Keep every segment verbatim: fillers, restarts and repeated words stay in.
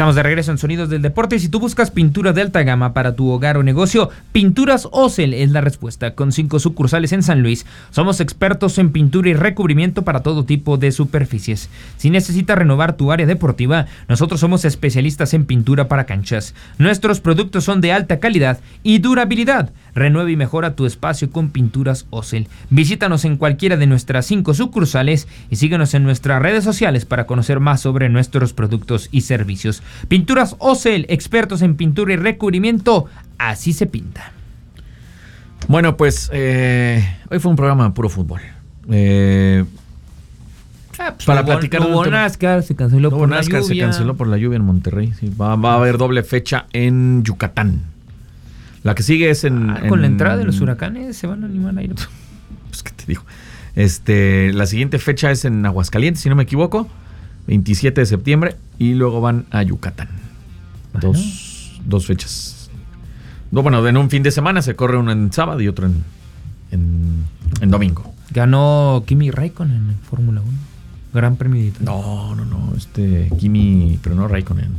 Estamos de regreso en Sonidos del Deporte. Si tú buscas pintura de alta gama para tu hogar o negocio, Pinturas Ocel es la respuesta. Con cinco sucursales en San Luis, somos expertos en pintura y recubrimiento para todo tipo de superficies. Si necesitas renovar tu área deportiva, nosotros somos especialistas en pintura para canchas. Nuestros productos son de alta calidad y durabilidad. Renueva y mejora tu espacio con Pinturas Ocel. Visítanos en cualquiera de nuestras cinco sucursales y síguenos en nuestras redes sociales para conocer más sobre nuestros productos y servicios. Pinturas Ocel, expertos en pintura y recubrimiento, así se pinta. Bueno, pues eh, hoy fue un programa de puro fútbol. Eh, ah, pues para no, platicar... No hubo NASCAR, se canceló no por NASCAR, la lluvia. se canceló por la lluvia en Monterrey. Sí, va, va a haber doble fecha en Yucatán. La que sigue es en... Ah, con en, la entrada de los huracanes se van a animar a ir. Pues qué te digo. Este, la siguiente fecha es en Aguascalientes, si no me equivoco. veintisiete de septiembre. Y luego van a Yucatán. Bueno. Dos, dos fechas. No, bueno, en un fin de semana se corre uno en sábado y otro en, en, en domingo. Ganó Kimi Raikkonen en Fórmula uno. Gran Premio de Italia. No, no, no. Este, Kimi, pero no Raikkonen.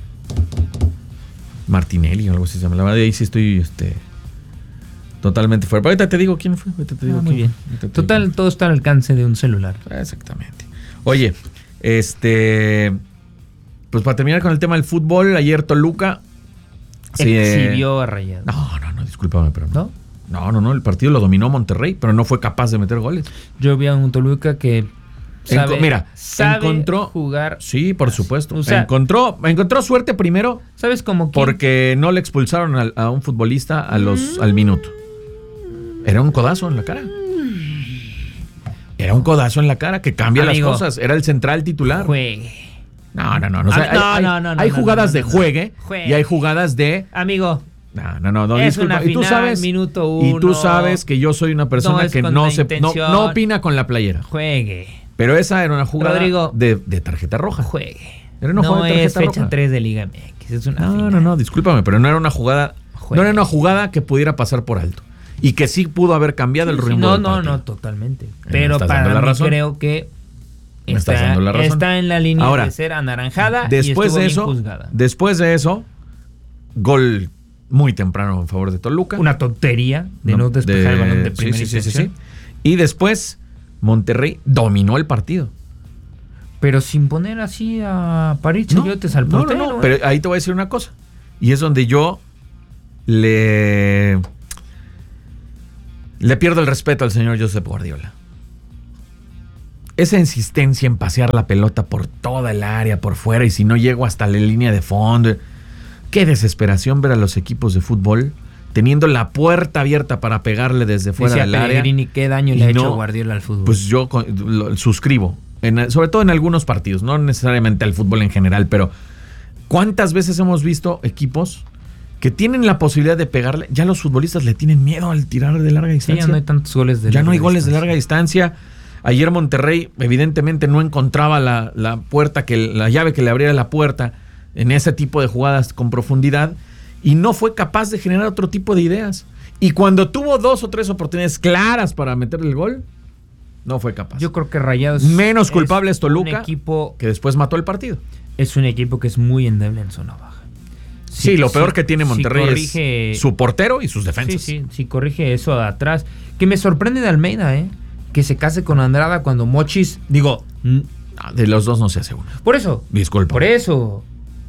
Martinelli o algo así se llama. La verdad, ahí sí estoy este, totalmente fuera. Pero ahorita te digo quién fue. Ahorita te digo ah, muy quién. bien. Total, digo. Todo está al alcance de un celular. Exactamente. Oye, este... Pues para terminar con el tema del fútbol, ayer Toluca... Exhibió sí, a Rayados. No, no, no, discúlpame, pero no. ¿No? No, no, no, el partido lo dominó Monterrey, pero no fue capaz de meter goles. Yo vi a un Toluca que sabe, Enco- mira, sabe encontró jugar. Sí, por supuesto. O sea, encontró, encontró suerte primero. ¿Sabes cómo quién? Porque no le expulsaron a, a un futbolista a los, mm. al minuto. Era un codazo en la cara. Era un codazo en la cara que cambia Amigo, las cosas. Era el central titular. Juegue. No, no, no. no, o sea, no, hay, no, no, hay no, jugadas no, no, de no, juegue, juegue y hay jugadas de... Amigo. No, no, no. no es disculpa. una final, y tú sabes, minuto uno. Y tú sabes que yo soy una persona no que no, se, no, no opina con la playera. Juegue. Pero esa era una jugada Rodrigo, de, de tarjeta roja. Juegue. Era una no jugada de tarjeta es fecha roja. tres de Liga M X. Es una no, final. no, no. Discúlpame, pero no era una jugada... Juegue. No era una jugada que pudiera pasar por alto. Y que sí pudo haber cambiado sí, el rumbo sí, no, del no, partido. no, totalmente. Pero para mí razón? creo que Me está, estás dando la razón. está en la línea Ahora, de ser anaranjada después y de eso, juzgada. Después de eso, gol muy temprano en favor de Toluca. Una tontería de no, no despejar de, el balón de primera sí, sí, sí, intención. sí, sí. Y después, Monterrey dominó el partido. Pero sin poner así a parir chayotes no, al portero. No, no, no. Pero ahí te voy a decir una cosa. Y es donde yo le... Le pierdo el respeto al señor Josep Guardiola. Esa insistencia en pasear la pelota por toda el área, por fuera, y si no llego hasta la línea de fondo. Qué desesperación ver a los equipos de fútbol teniendo la puerta abierta para pegarle desde fuera Decía del área. Pellegrini, ¿qué daño le ha no, hecho Guardiola al fútbol? Pues yo lo, suscribo, en, sobre todo en algunos partidos, no necesariamente al fútbol en general, pero ¿cuántas veces hemos visto equipos que tienen la posibilidad de pegarle? Ya los futbolistas le tienen miedo al tirar de larga distancia. Sí, ya no hay tantos goles de ya larga no hay goles distancia. de larga distancia. Ayer Monterrey evidentemente no encontraba la, la puerta, que la llave que le abriera la puerta en ese tipo de jugadas con profundidad, y no fue capaz de generar otro tipo de ideas. Y cuando tuvo dos o tres oportunidades claras para meterle el gol, no fue capaz. Yo creo que Rayados menos culpable es Toluca, un equipo que después mató el partido. Es un equipo que es muy endeble en zona baja. Sí, sí lo peor sí, que tiene Monterrey si corrige, es su portero y sus defensas. Sí, sí, sí, corrige eso de atrás. Que me sorprende de Almeida, ¿eh? Que se case con Andrada cuando Mochis, digo... No, de los dos no se hace uno. Por eso. Disculpa. Por eso.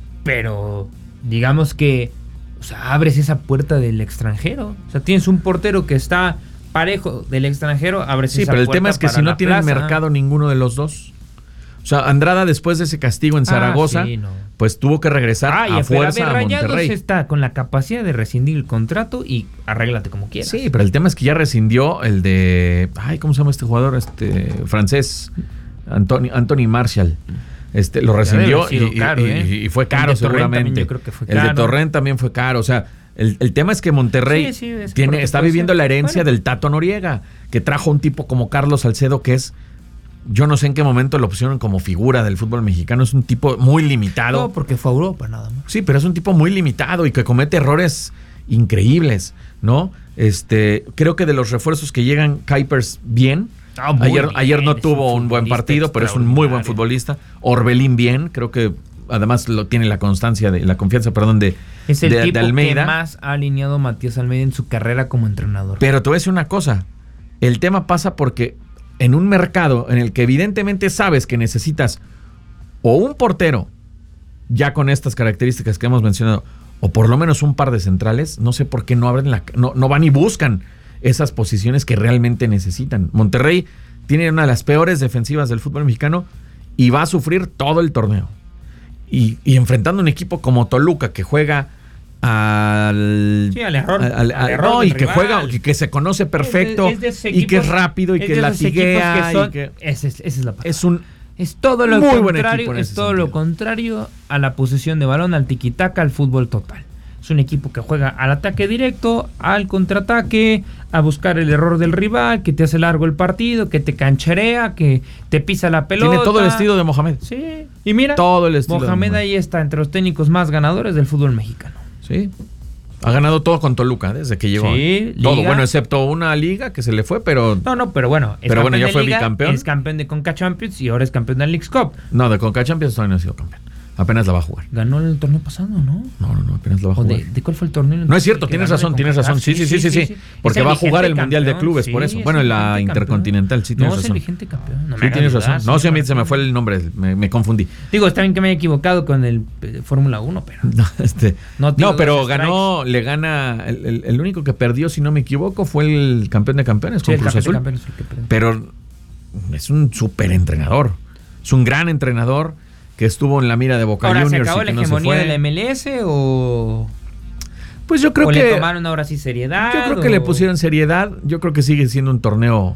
Pero, digamos que, o sea, abres esa puerta del extranjero. O sea, tienes un portero que está parejo del extranjero, abres sí, esa pero el puerta tema es que si no tienen mercado ninguno de los dos. O sea, Andrada después de ese castigo en Zaragoza, ah, sí, no. pues tuvo que regresar ah, a fuerza a, ver, a Monterrey. Está con la capacidad de rescindir el contrato y arréglate como quieras. Sí, pero el tema es que ya rescindió el de... Ay, ¿cómo se llama este jugador? Este francés, Anthony, Anthony Martial. Este, lo rescindió y, caro, y, ¿eh? y fue caro seguramente. Yo creo que fue el caro. de Torrent también fue caro. O sea, el, el tema es que Monterrey sí, sí, es tiene, está viviendo la herencia bueno. del Tato Noriega, que trajo un tipo como Carlos Salcedo, que es... Yo no sé en qué momento lo pusieron como figura del fútbol mexicano. Es un tipo muy limitado. No, porque fue a Europa nada más. Sí, pero es un tipo muy limitado y que comete errores increíbles, ¿no? Este, creo que de los refuerzos que llegan, Kuipers bien. Ah, ayer, bien. ayer no tuvo un, un buen partido, pero es un muy buen futbolista. Orbelín bien, creo que además lo tiene la constancia, de la confianza, perdón, de, es el de, tipo de Almeida. que más ha alineado Matías Almeida en su carrera como entrenador. Pero te voy a decir una cosa, el tema pasa porque en un mercado en el que evidentemente sabes que necesitas o un portero, ya con estas características que hemos mencionado, o por lo menos un par de centrales, no sé por qué no abren la, no, no van y buscan esas posiciones que realmente necesitan. Monterrey tiene una de las peores defensivas del fútbol mexicano y va a sufrir todo el torneo. Y, y enfrentando un equipo como Toluca que juega al, sí, al error, al, al, al error no, del y que rival. juega, y que se conoce perfecto, es de, es de y que es equipos, rápido y es que latiguea. Que son, y que, esa, es, esa es la palabra. Es un es todo lo muy buen contrario, equipo en es ese todo sentido. lo contrario a la posesión de balón, al tiquitaca, al fútbol total. Es un equipo que juega al ataque directo, al contraataque, a buscar el error del rival, que te hace largo el partido, que te cancherea, que te pisa la pelota. Tiene todo el estilo de Mohamed. Sí. Y mira, todo el estilo Mohamed, de Mohamed ahí está entre los técnicos más ganadores del fútbol mexicano. Sí. Ha ganado todo con Toluca desde que llegó. Sí, todo, liga. bueno, excepto una liga que se le fue, pero No, no, pero bueno. Es Pero bueno, ya de fue liga, bicampeón. Es campeón de Conca Champions y ahora es campeón de la Leagues Cup. no, de Conca Champions todavía no ha sido campeón. Apenas la va a jugar. Ganó el torneo pasado, ¿no? No, no, no, apenas la va a ¿O jugar. de, de cuál fue el torneo? No es cierto, Que tienes ganó de razón, tienes CONCACAF. razón. Sí, sí, sí, sí, sí. Es Porque el va a jugar el vigente Mundial de campeón, Clubes, sí, por eso. es Bueno, el la vigente Intercontinental, sí, campeón. tienes No, es el razón. vigente campeón. No, me Sí, hagas tienes dudar, razón. No, sí, a mí me se me fue el nombre, me, me confundí. Digo, está bien que me haya equivocado con el eh, Fórmula uno, pero... No, este, No, tiro no pero dos ganó, le gana, el, el- el único que perdió, si no me equivoco, fue el campeón de campeones Sí, con el Cruz campeón de Azul. campeones fue el que perdió. Pero es un súper entrenador. Es un gran entrenador que estuvo en la mira de Boca Ahora, ¿se Juniors acabó y la que no se hegemonía fue. de la M L S o...? Pues yo creo ¿O que le tomaron ahora sí seriedad? yo creo que o- le pusieron seriedad. Yo creo que sigue siendo un torneo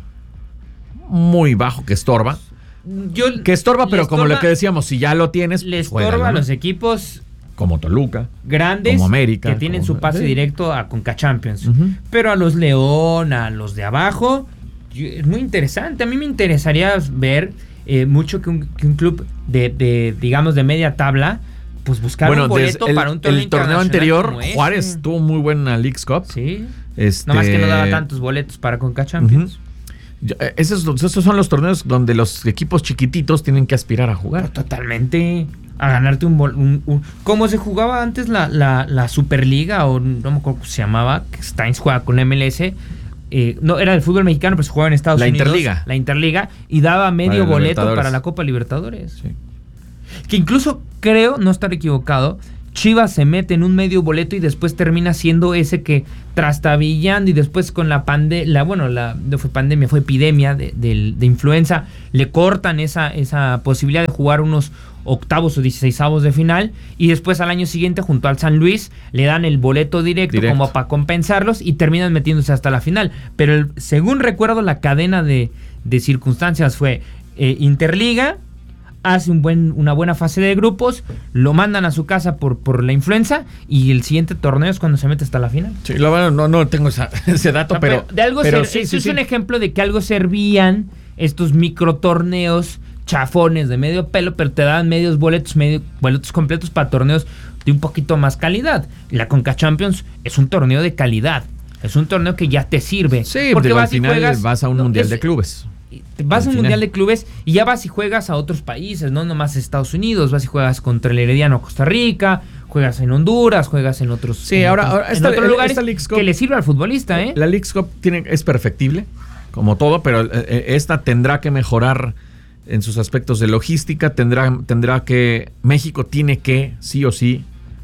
muy bajo que estorba. Yo, Que estorba, le pero como estorba- lo que decíamos, si ya lo tienes, Le pues juégalo, estorba a ¿no? los equipos Como Toluca. grandes Como América, que tienen como- su pase sí. directo a Conca Champions. Ujú. Pero a los León, a los de abajo, yo- es muy interesante. A mí me interesaría ver eh, mucho que un, que un club de, de, digamos, de media tabla, pues buscar Bueno, un boleto desde el, para un torneo el torneo internacional anterior, como ese. Juárez tuvo muy buena Leagues Cup. Sí. Este, Nomás que no daba tantos boletos para Conca Champions. Ujú. Yo- eh, Esos, esos son los torneos donde los equipos chiquititos tienen que aspirar a jugar. Totalmente. A ganarte un, bol- un, un- ¿Cómo se jugaba antes la, la, la Superliga? O no me acuerdo cómo se llamaba. Que Steins juega con la M L S. Eh, no, era del fútbol mexicano, pero se jugaba en Estados La Unidos. Interliga. La Interliga. Y daba medio Para boleto Libertadores. para la Copa Libertadores. Sí. Que incluso creo, no estar equivocado, Chivas se mete en un medio boleto y después termina siendo ese que trastabillando y después con la pandemia, bueno, la, no fue pandemia, fue epidemia de, de- de influenza, le cortan esa, esa posibilidad de jugar unos octavos o dieciseisavos de final y después al año siguiente junto al San Luis le dan el boleto directo, Directo. como para compensarlos y terminan metiéndose hasta la final. Pero el- según recuerdo la cadena de, de circunstancias fue eh, Interliga, hace un buen, una buena fase de grupos, lo mandan a su casa por, por la influenza y el siguiente torneo es cuando se mete hasta la final. Sí, la verdad, no, no tengo esa- ese dato, O sea, pero, de algo pero ser- sí, eso sí, es sí. un ejemplo de que algo servían estos micro torneos chafones de medio pelo, pero te daban medios boletos, medio boletos completos para torneos de un poquito más calidad. La Conca Champions es un torneo de calidad. Es un torneo que ya te sirve. Sí, porque digo, al vas y final juegas- vas a un no, mundial es- de clubes. Vas a Al un final. mundial de clubes y ya vas y juegas a otros países, no nomás Estados Unidos, vas y juegas contra el Herediano Costa Rica, juegas en Honduras, juegas en otros, Sí, en ahora- otros, ahora en esta- otros el- lugares esta Leagues Cup- que le sirve al futbolista, ¿eh? La Leagues Cup tiene, es perfectible, como todo, pero eh, eh, esta tendrá que mejorar en sus aspectos de logística, tendrá, tendrá que, México tiene que, sí o sí,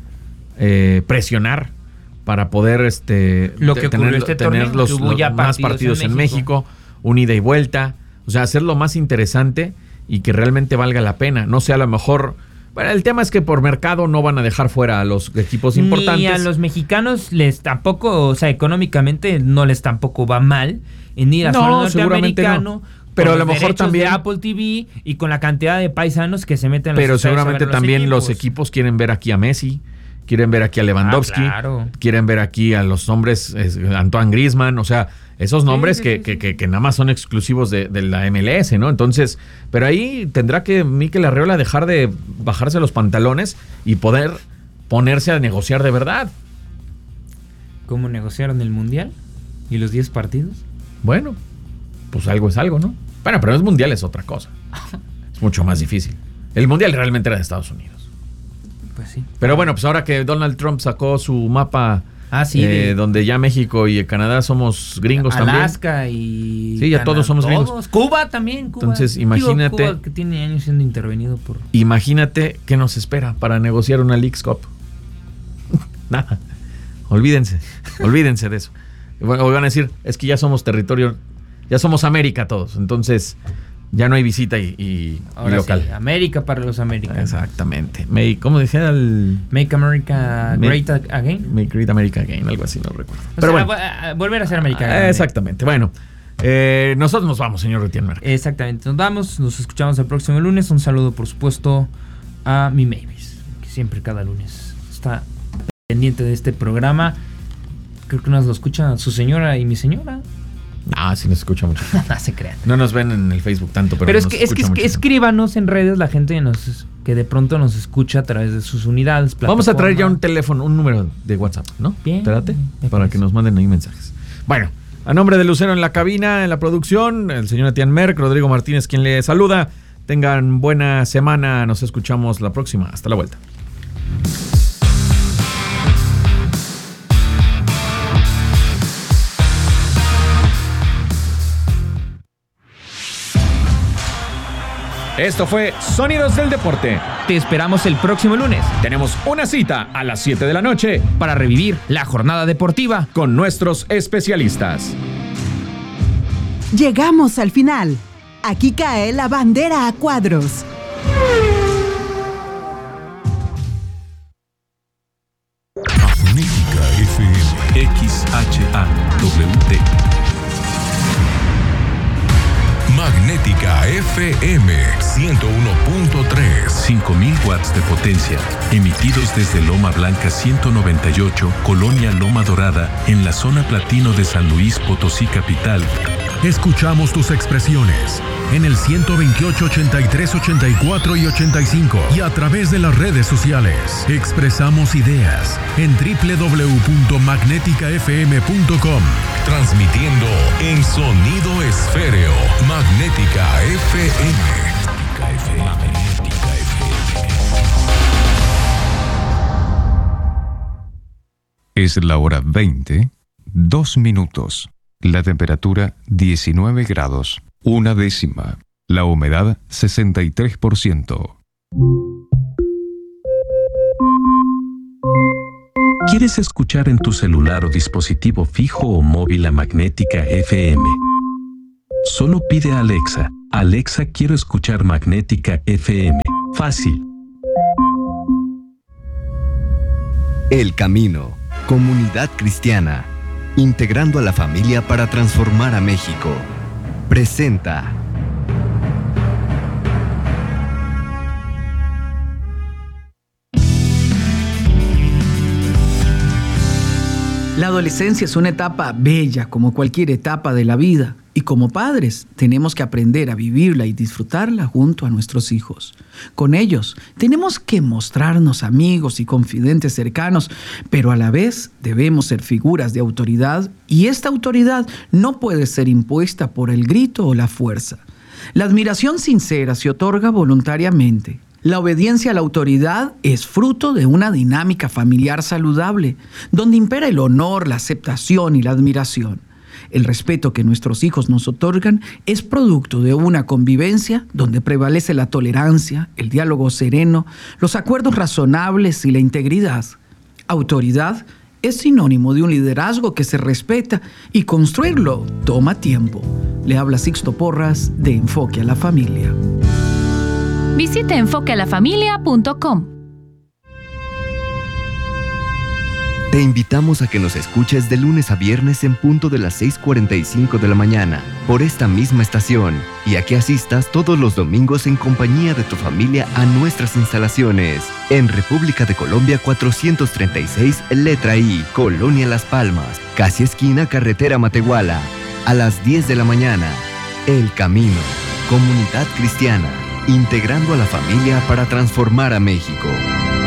eh, presionar para poder este, Lo que te- ocurrió tener, este tener torneo, los, que hubo los ya más partidos partidos en en México. México, un ida y vuelta, o sea, hacerlo más interesante y que realmente valga la pena. No sé, a lo mejor... Bueno, el tema es que por mercado no van a dejar fuera a los equipos importantes. Ni a los mexicanos les tampoco, o sea, económicamente no les tampoco va mal en ir a No, suelo seguramente norteamericano. no. Pero con a lo los mejor derechos también- de Apple T V y con la cantidad de paisanos que se meten a los Pero estadios a seguramente ver a también los equipos quieren ver aquí a Messi, quieren ver aquí a Lewandowski, Ah, claro. quieren ver aquí a los nombres, eh, Antoine Griezmann, o sea, esos nombres sí, que, sí, que, sí. que- que nada más son exclusivos de, de la M L S, ¿no? Entonces, pero ahí tendrá que Mikel Arreola dejar de bajarse los pantalones y poder ponerse a negociar de verdad. ¿Cómo negociaron el Mundial? ¿Y los diez partidos? Bueno, pues algo es algo, ¿no? Bueno, pero el Mundial es otra cosa. Es mucho más difícil. El Mundial realmente era de Estados Unidos. Pues sí. Pero bueno, pues ahora que Donald Trump sacó su mapa, ah, sí, eh, de, donde ya México y Canadá somos gringos Alaska también. Alaska y... Sí, ya Canadá, todos somos todos. gringos. Cuba también, Cuba. Entonces, imagínate... Cuba, que tiene años siendo intervenido por... Imagínate qué nos espera para negociar una Leagues Cup. Nada. Olvídense, olvídense de eso. Bueno, van a decir, es que ya somos territorio, ya somos América todos, entonces ya no hay visita y, y, Ahora y local. Sí, América para los americanos. Exactamente. Make, ¿Cómo decía el...? Make America Great Make, Again. Make Great America Again, algo así, no recuerdo. O Pero sea, bueno. Volver a ser América Ah, exactamente. Bueno, eh, nosotros nos vamos, señor Retienmer. Exactamente, nos vamos, nos escuchamos el próximo lunes. Un saludo, por supuesto, a mi Mavis, que siempre cada lunes está pendiente de este programa. Creo que nos lo escucha su señora y mi señora. Ah, sí nos escucha mucho. No se crean. No nos ven en el Facebook tanto, pero, pero es nos que, es que, es que escríbanos en redes la gente nos, que de pronto nos escucha a través de sus unidades. Vamos a traer ya un teléfono, un número de WhatsApp, ¿no? Bien. Espérate, para que nos manden ahí mensajes. Bueno, a nombre de Lucero en la cabina, en la producción, el señor Etienne Merck, Rodrigo Martínez quien le saluda. Tengan buena semana, nos escuchamos la próxima. Hasta la vuelta. Esto fue Sonidos del Deporte. Te esperamos el próximo lunes. Tenemos una cita a las siete de la noche para revivir la jornada deportiva con nuestros especialistas. Llegamos al final. Aquí cae la bandera a cuadros. Magnética F M X H A W T. Magnética F M ciento uno punto tres. cinco mil watts de potencia. Emitidos desde Loma Blanca ciento noventa y ocho, Colonia Loma Dorada, en la zona platino de San Luis Potosí capital. Escuchamos tus expresiones en el ciento veintiocho, ochenta y tres, ochenta y cuatro y ochenta y cinco y a través de las redes sociales. Expresamos ideas en doble u doble u doble u punto magnética f m punto com. Transmitiendo en sonido esféreo. Magnética F M. Magnética F M. Es la hora veinte, dos minutos. La temperatura diecinueve grados, una décima. La humedad sesenta y tres por ciento. ¿Quieres escuchar en tu celular o dispositivo fijo o móvil a Magnética F M? Solo pide a Alexa, Alexa, quiero escuchar Magnética F M. Fácil. El Camino, comunidad cristiana, integrando a la familia para transformar a México. Presenta. La adolescencia es una etapa bella como cualquier etapa de la vida y como padres tenemos que aprender a vivirla y disfrutarla junto a nuestros hijos. Con ellos tenemos que mostrarnos amigos y confidentes cercanos, pero a la vez debemos ser figuras de autoridad y esta autoridad no puede ser impuesta por el grito o la fuerza. La admiración sincera se otorga voluntariamente. La obediencia a la autoridad es fruto de una dinámica familiar saludable, donde impera el honor, la aceptación y la admiración. El respeto que nuestros hijos nos otorgan es producto de una convivencia donde prevalece la tolerancia, el diálogo sereno, los acuerdos razonables y la integridad. Autoridad es sinónimo de un liderazgo que se respeta y construirlo toma tiempo. Le habla Sixto Porras de Enfoque a la Familia. Visite enfoque a la familia punto com. Te invitamos a que nos escuches de lunes a viernes en punto de las seis cuarenta y cinco de la mañana por esta misma estación y a que asistas todos los domingos en compañía de tu familia a nuestras instalaciones en República de Colombia cuatrocientos treinta y seis, letra I, Colonia Las Palmas, casi esquina Carretera Matehuala, a las diez de la mañana. El Camino, comunidad cristiana, integrando a la familia para transformar a México.